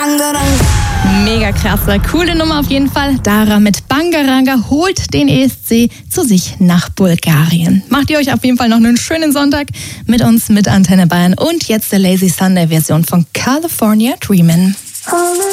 Mega krasse, coole Nummer auf jeden Fall. Dara mit Bangaranga holt den ESC zu sich nach Bulgarien. Macht ihr euch auf jeden Fall noch einen schönen Sonntag mit uns, mit Antenne Bayern. Und jetzt der Lazy Sunday Version von California Dreamin'.